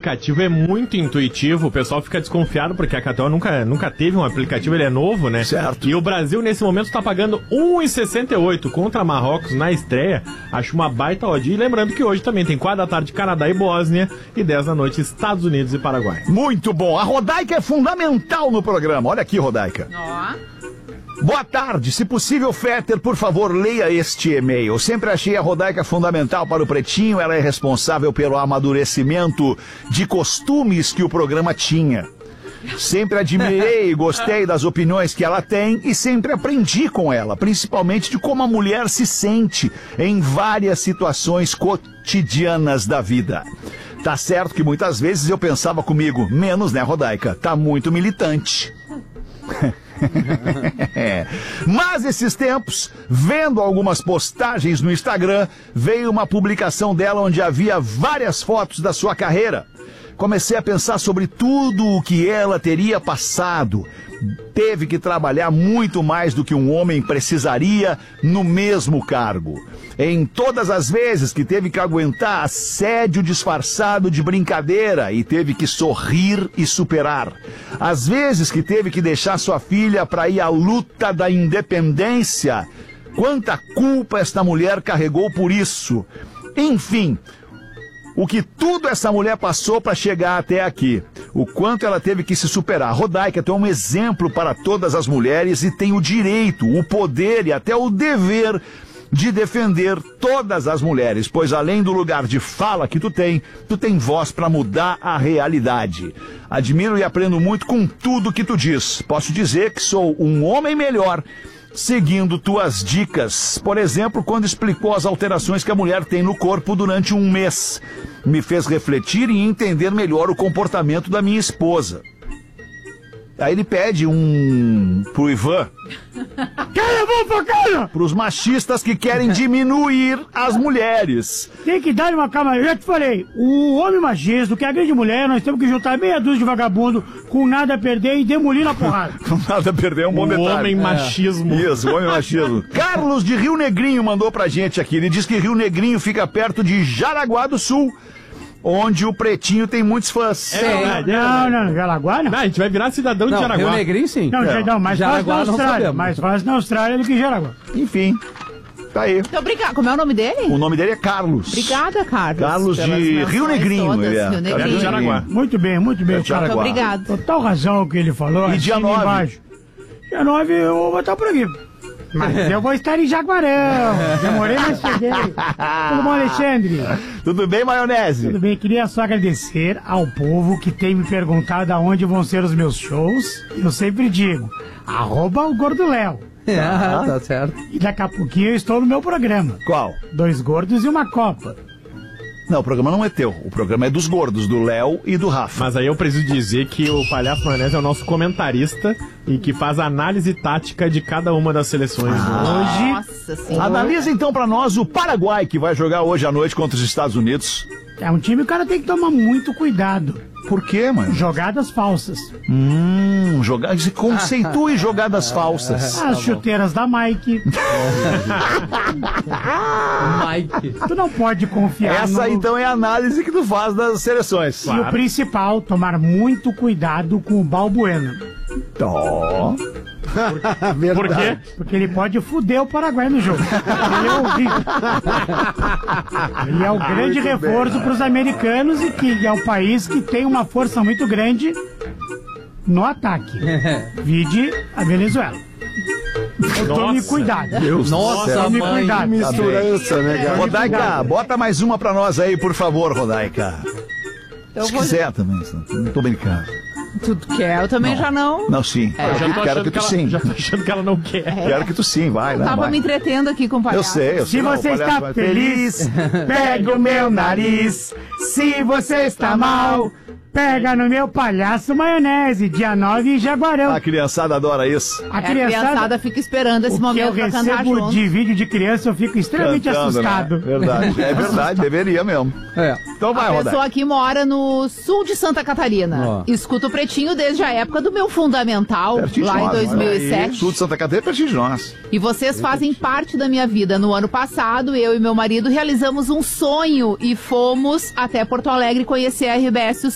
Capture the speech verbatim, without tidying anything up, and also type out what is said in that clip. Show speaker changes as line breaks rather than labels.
aplicativo é muito intuitivo, o pessoal fica desconfiado porque a K T O nunca, nunca teve um aplicativo, ele é novo, né?
Certo.
E o Brasil, nesse momento, tá pagando um real e sessenta e oito contra Marrocos na estreia. Acho uma baita odd. E lembrando que hoje também tem quatro da tarde Canadá e Bósnia e dez da noite Estados Unidos e Paraguai.
Muito bom. A Rodaica é fundamental no programa. Olha aqui, Rodaica.
Ó.
Boa tarde. Se possível, Fetter, por favor, leia este e-mail. Sempre achei a Rodaica fundamental para o Pretinho. Ela é responsável pelo amadurecimento de costumes que o programa tinha. Sempre admirei e gostei das opiniões que ela tem e sempre aprendi com ela, principalmente de como a mulher se sente em várias situações cotidianas da vida. Tá certo que muitas vezes eu pensava comigo, menos, né, Rodaica? Tá muito militante. Mas esses tempos, vendo algumas postagens no Instagram, veio uma publicação dela onde havia várias fotos da sua carreira. Comecei a pensar sobre tudo o que ela teria passado. Teve que trabalhar muito mais do que um homem precisaria no mesmo cargo. Em todas as vezes que teve que aguentar assédio disfarçado de brincadeira e teve que sorrir e superar. Às vezes que teve que deixar sua filha para ir à luta da independência. Quanta culpa esta mulher carregou por isso. Enfim, o que tudo essa mulher passou para chegar até aqui. O quanto ela teve que se superar. A Rodaica é um exemplo para todas as mulheres e tem o direito, o poder e até o dever de defender todas as mulheres, pois além do lugar de fala que tu tem, tu tem voz para mudar a realidade. Admiro e aprendo muito com tudo que tu diz. Posso dizer que sou um homem melhor seguindo tuas dicas. Por exemplo, quando explicou as alterações que a mulher tem no corpo durante um mês. Me fez refletir e entender melhor o comportamento da minha esposa. Aí ele pede um pro Ivan.
Cara, vamos pra cara!
Pros machistas que querem diminuir as mulheres.
Tem que dar uma calma. Eu já te falei, o homem machista, que é a grande mulher, nós temos que juntar meia dúzia de vagabundo com nada a perder e demolir na porrada.
Com nada a perder é um bom
O
detalhe.
homem machismo.
Isso, o homem machismo. Carlos de Rio Negrinho mandou pra gente aqui. Ele diz que Rio Negrinho fica perto de Jaraguá do Sul, onde o Pretinho tem muitos fãs.
É verdade, é
Não,
verdade.
não, Jaraguá não.
Não, a gente vai virar cidadão de
Não,
Jaraguá.
Rio Negrinho sim.
Não,
É.
não, mais
Jaraguá
fácil na
não
Austrália.
sabemos.
Mais fácil na Austrália do que Jaraguá.
Enfim, tá aí.
Então, obrigada. Como é o nome dele?
O nome dele é Carlos.
Obrigada, Carlos.
Carlos
pelas
de
menções
Rio Negrinho,
todas,
ele é.
Rio
Carlos
Negrinho.
de
Jaraguá.
Muito bem, muito bem.
É de
cara.
Jaraguá.
Muito obrigado.
Total razão o que ele falou.
E dia
assina
nove?
embaixo. Dia nove eu vou botar por aqui. Mas eu vou estar em Jaguarão. Demorei, mas cheguei. Tudo bom, Alexandre?
Tudo bem, maionese?
Tudo bem, queria só agradecer ao povo que tem me perguntado aonde vão ser os meus shows. Eu sempre digo, arroba o Gordo Léo.
Ah, tá certo.
E daqui a pouquinho eu estou no meu programa.
Qual?
Dois gordos e uma copa.
Não, o programa não é teu. O programa é dos gordos, do Léo e do Rafa.
Mas aí eu preciso dizer que o Palhaço Maionese é o nosso comentarista e que faz a análise tática de cada uma das seleções.
Hoje,
Nossa senhora.
Analisa então pra nós o Paraguai, que vai jogar hoje à noite contra os Estados Unidos.
é um time que o cara tem que tomar muito cuidado.
Por quê, mano?
Jogadas falsas.
Hum, jogar, conceitue jogadas falsas.
As chuteiras da Mike.
Mike.
Tu não pode confiar
Essa
no...
então é a análise que tu faz das seleções.
E o principal, tomar muito cuidado com o Balbuena.
Ó.
Por quê?
Porque ele pode fuder o Paraguai no jogo. Ele é horrível. Ele é o grande reforço para os americanos e que é um país que tem uma força muito grande no ataque. Vide a Venezuela. Então tome
Nossa.
cuidado.
Deus
Nossa,
Tome
mãe.
cuidado.
Misturança, né, cara? Rodaica, bota mais uma pra nós aí, por favor, Rodaica.
Eu
Se
vou...
quiser também, não tô brincando.
Tu quer? Eu também já não.
Não, sim.
Eu já
Eu
tô
quero
achando
que
que
tu
ela,
sim.
já tô achando que ela não quer.
Quero que tu sim, vai,
Eu
né?
tava
vai.
me entretendo aqui com o
Eu
palhaço.
sei, eu sei.
Se você
o palhaço
está
vai
feliz, pega o meu nariz. Se você está mal, pega no meu palhaço maionese. Dia nove em Jaguarão.
A criançada adora isso.
A
É, a criançada fica esperando esse
o que
momento
eu
pra cantar
recebo
junto.
de vídeo de criança, eu fico extremamente
Cantando,
assustado.
né? Verdade, é verdade, deveria mesmo.
É.
Então vai,
A pessoa
Rodaica.
aqui mora no sul de Santa Catarina.
Ó.
Escuta o Pretinho desde a época do meu fundamental,
Pertinho de
lá em
nós,
dois mil e
olha aí.
sete.
Sul de Santa Catarina é pertinho de nós.
E vocês fazem parte da minha vida. No ano passado, eu e meu marido realizamos um sonho e fomos até Porto Alegre conhecer a R B S